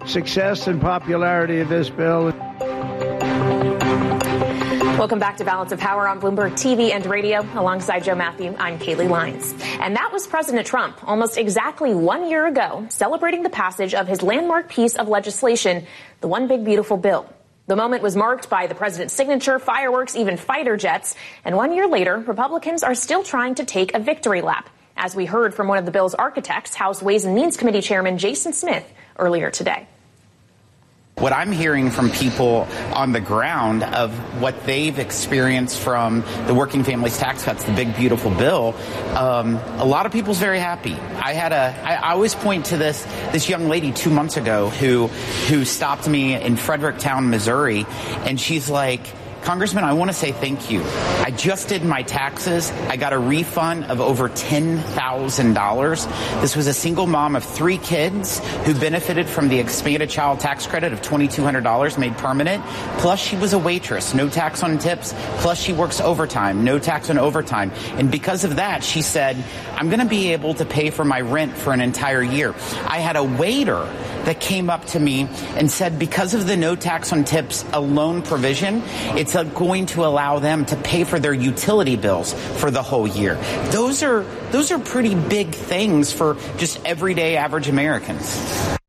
success and popularity of this bill. Welcome back to Balance of Power on Bloomberg TV and radio. Alongside Joe Matthew, I'm Kaylee Lyons. And that was President Trump almost exactly 1 year ago, celebrating the passage of his landmark piece of legislation, the One Big Beautiful Bill. The moment was marked by the president's signature, fireworks, even fighter jets. And 1 year later, Republicans are still trying to take a victory lap, as we heard from one of the bill's architects, House Ways and Means Committee Chairman Jason Smith, earlier today. What I'm hearing from people on the ground of what they've experienced from the working families tax cuts, the big, beautiful bill, a lot of people's very happy. I always point to this young lady 2 months ago who stopped me in Fredericktown, Missouri, and she's like, Congressman, I want to say thank you. I just did my taxes. I got a refund of over $10,000. This was a single mom of 3 kids who benefited from the expanded child tax credit of $2,200 made permanent. Plus, she was a waitress, no tax on tips. Plus, she works overtime, no tax on overtime. And because of that, she said, I'm going to be able to pay for my rent for an entire year. I had a waiter that came up to me and said, because of the no tax on tips alone provision, it's going to allow them to pay for their utility bills for the whole year. Those are pretty big things for just everyday average Americans.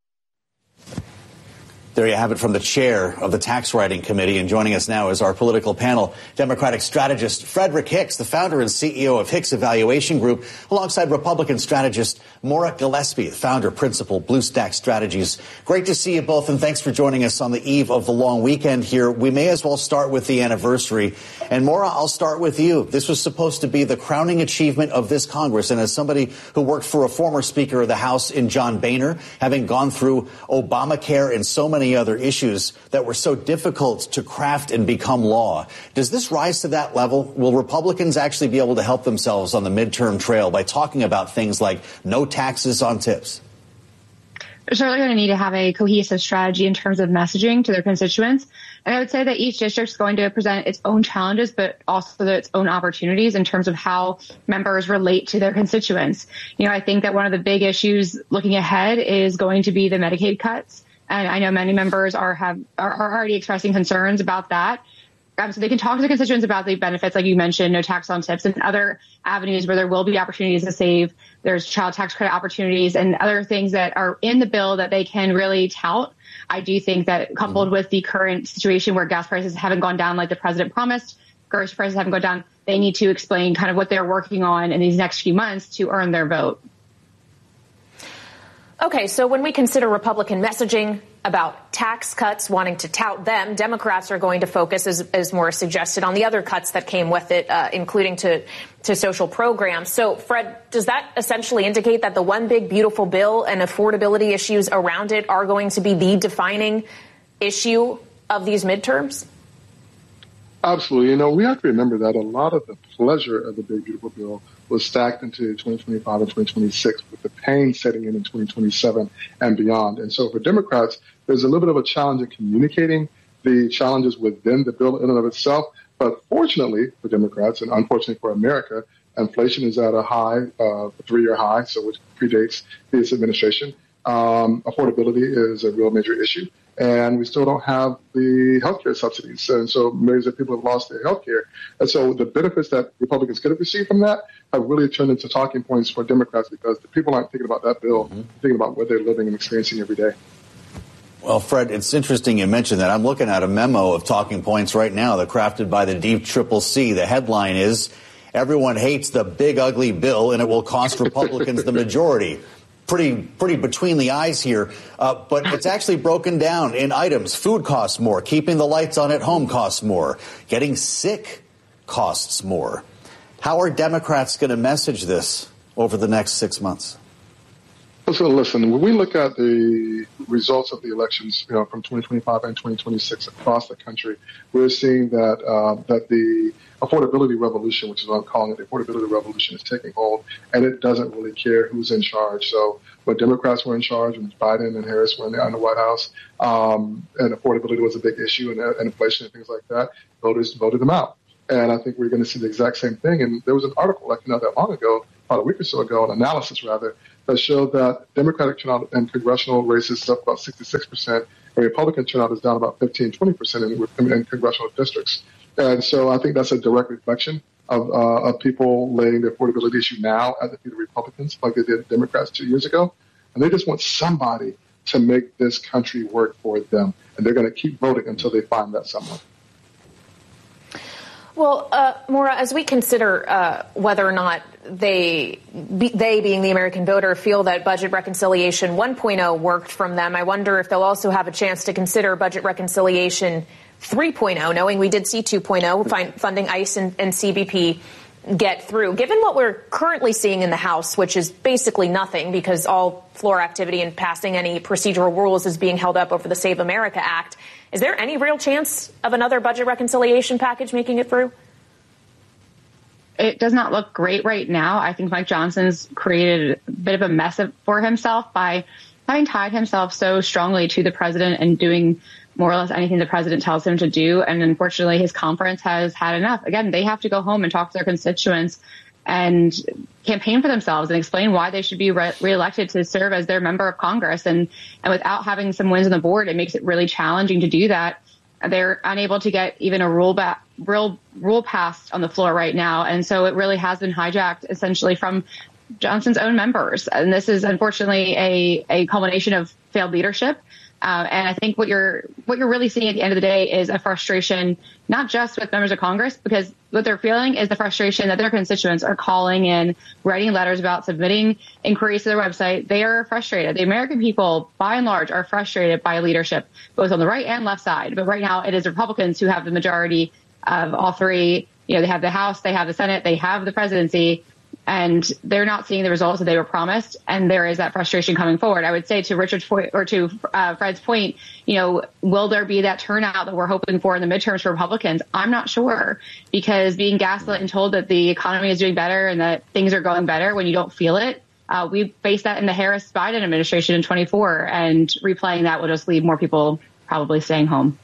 There you have it from the chair of the Tax Writing Committee. And joining us now is our political panel, Democratic strategist Frederick Hicks, the founder and CEO of Hicks Evaluation Group, alongside Republican strategist Maura Gillespie, the founder, principal, Blue Stack Strategies. Great to see you both, and thanks for joining us on the eve of the long weekend here. We may as well start with the anniversary. And Maura, I'll start with you. This was supposed to be the crowning achievement of this Congress. And as somebody who worked for a former Speaker of the House in John Boehner, having gone through Obamacare and so many other issues that were so difficult to craft and become law, does this rise to that level? Will Republicans actually be able to help themselves on the midterm trail by talking about things like no taxes on tips? They're certainly going to need to have a cohesive strategy in terms of messaging to their constituents. And I would say that each district is going to present its own challenges, but also its own opportunities in terms of how members relate to their constituents. I think that one of the big issues looking ahead is going to be the Medicaid cuts. And I know many members are already expressing concerns about that. So they can talk to the constituents about the benefits, like you mentioned, no tax on tips and other avenues where there will be opportunities to save. There's child tax credit opportunities and other things that are in the bill that they can really tout. I do think that coupled with the current situation where gas prices haven't gone down like the president promised, grocery prices haven't gone down, they need to explain kind of what they're working on in these next few months to earn their vote. Okay, so when we consider Republican messaging about tax cuts, wanting to tout them, Democrats are going to focus, as Maura suggested, on the other cuts that came with it, including to social programs. So, Fred, does that essentially indicate that the One Big Beautiful Bill and affordability issues around it are going to be the defining issue of these midterms? Absolutely. We have to remember that a lot of the pleasure of the Big Beautiful Bill was stacked into 2025 and 2026, with the pain setting in 2027 and beyond. And so for Democrats, there's a little bit of a challenge in communicating the challenges within the bill in and of itself. But fortunately for Democrats, and unfortunately for America, inflation is at a high, a 3-year high, so which predates this administration. Affordability is a real major issue. And we still don't have the healthcare subsidies. And so millions of people have lost their healthcare. And so the benefits that Republicans could have received from that have really turned into talking points for Democrats, because the people aren't thinking about that bill, thinking about what they're living and experiencing every day. Well, Fred, it's interesting you mentioned that. I'm looking at a memo of talking points right now that crafted by the DCCC. The headline is, everyone hates the big, ugly bill, and it will cost Republicans the majority. Pretty between the eyes here, but it's actually broken down in items. Food costs more. Keeping the lights on at home costs more. Getting sick costs more. How are Democrats going to message this over the next 6 months? So listen, when we look at the results of the elections, from 2025 and 2026 across the country, we're seeing that that the affordability revolution, which is what I'm calling it, the affordability revolution, is taking hold, and it doesn't really care who's in charge. So when Democrats were in charge, when Biden and Harris were in the White House, and affordability was a big issue, and inflation and things like that, voters voted them out. And I think we're going to see the exact same thing. And there was an article, not that long ago, about a week or so ago, an analysis rather, that showed that Democratic turnout in congressional races is up about 66%, and Republican turnout is down about 15-20% in congressional districts. And so I think that's a direct reflection of people laying the affordability issue now at the feet of Republicans like they did Democrats 2 years ago. And they just want somebody to make this country work for them. And they're going to keep voting until they find that someone. Well, Maura, as we consider whether or not they being the American voter, feel that budget reconciliation 1.0 worked from them, I wonder if they'll also have a chance to consider budget reconciliation 3.0, knowing we did see 2.0, funding ICE and CBP get through. Given what we're currently seeing in the House, which is basically nothing because all floor activity and passing any procedural rules is being held up over the Save America Act, is there any real chance of another budget reconciliation package making it through? It does not look great right now. I think Mike Johnson's created a bit of a mess for himself by having tied himself so strongly to the president and doing more or less anything the president tells him to do. And unfortunately, his conference has had enough. Again, they have to go home and talk to their constituents and campaign for themselves and explain why they should be reelected to serve as their member of Congress. And without having some wins on the board, it makes it really challenging to do that. They're unable to get even a rule passed on the floor right now. And so it really has been hijacked essentially from Johnson's own members. And this is unfortunately a culmination of failed leadership. And I think what you're really seeing at the end of the day is a frustration, not just with members of Congress, because what they're feeling is the frustration that their constituents are calling in, writing letters about, submitting inquiries to their website. They are frustrated. The American people, by and large, are frustrated by leadership, both on the right and left side. But right now, it is Republicans who have the majority of all three. You know, they have the House, they have the Senate, they have the presidency. And they're not seeing the results that they were promised. And there is that frustration coming forward. I would say to Richard's point, or to Fred's point, you know, will there be that turnout that we're hoping for in the midterms for Republicans? I'm not sure, because being gaslit and told that the economy is doing better and that things are going better when you don't feel it. We faced that in the Harris-Biden administration in 24, and replaying that will just leave more people probably staying home.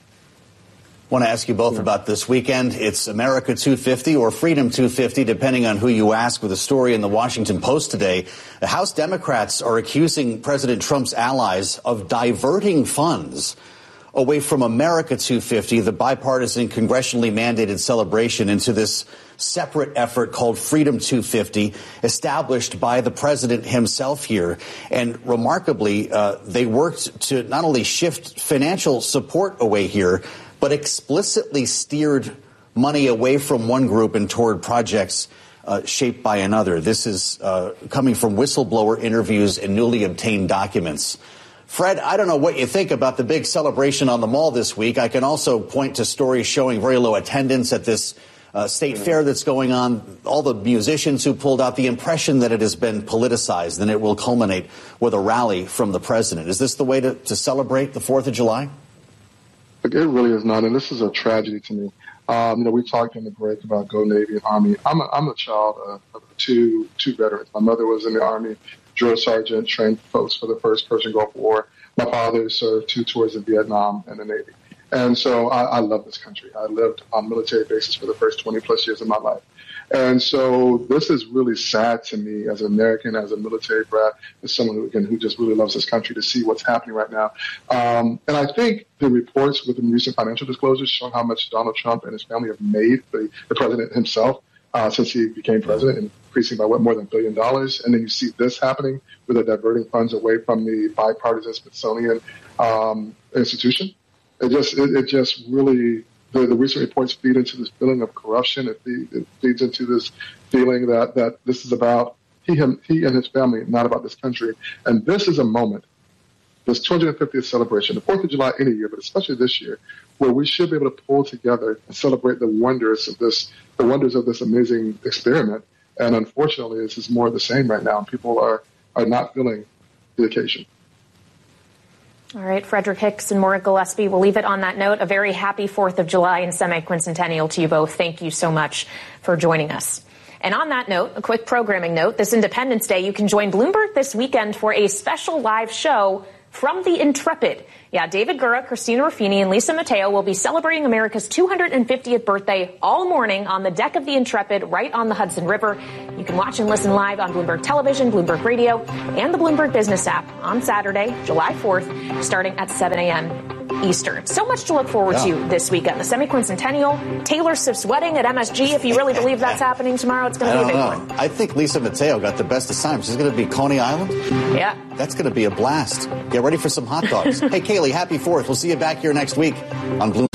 I want to ask you both about this weekend. It's America 250 or Freedom 250, depending on who you ask, with a story in the Washington Post today. The House Democrats are accusing President Trump's allies of diverting funds away from America 250, the bipartisan congressionally mandated celebration, into this separate effort called Freedom 250, established by the president himself here. And remarkably, they worked to not only shift financial support away here, but explicitly steered money away from one group and toward projects shaped by another. This is coming from whistleblower interviews and newly obtained documents. Fred, I don't know what you think about the big celebration on the Mall this week. I can also point to stories showing very low attendance at this state fair that's going on, all the musicians who pulled out, the impression that it has been politicized and it will culminate with a rally from the president. Is this the way to celebrate the 4th of July? It really is not, and this is a tragedy to me. We talked in the break about Go Navy and Army. I'm a child of two veterans. My mother was in the Army, drill sergeant, trained folks for the first Persian Gulf War. My father served 2 tours in Vietnam and the Navy. And so I love this country. I lived on military bases for the first 20 plus years of my life. And so this is really sad to me as an American, as a military brat, as someone who just really loves this country, to see what's happening right now. And I think the reports within recent financial disclosures showing how much Donald Trump and his family have made the president himself since he became president, increasing by more than $1 billion. And then you see this happening with a diverting funds away from the bipartisan Smithsonian institution. It just really. The recent reports feed into this feeling of corruption. It feeds into this feeling that this is about he and his family, not about this country. And this is a moment, this 250th celebration, the 4th of July any year, but especially this year, where we should be able to pull together and celebrate the wonders of this amazing experiment. And unfortunately, this is more of the same right now, and people are not feeling the occasion. All right, Frederick Hicks and Maura Gillespie, we'll leave it on that note. A very happy 4th of July and semi-quincentennial to you both. Thank you so much for joining us. And on that note, a quick programming note, this Independence Day, you can join Bloomberg this weekend for a special live show from the Intrepid. Yeah, David Gura, Christina Ruffini, and Lisa Mateo will be celebrating America's 250th birthday all morning on the deck of the Intrepid right on the Hudson River. You can watch and listen live on Bloomberg Television, Bloomberg Radio, and the Bloomberg Business app on Saturday, July 4th, starting at 7 a.m. Eastern. So much to look forward to this weekend. The semi-quincentennial, Taylor Swift's wedding at MSG. If you really believe that's happening tomorrow, it's going to be a big one. I think Lisa Mateo got the best assignment. She's going to be Coney Island. Yeah. That's going to be a blast. Get ready for some hot dogs. Hey, Kaylee, happy 4th. We'll see you back here next week on Bloomberg.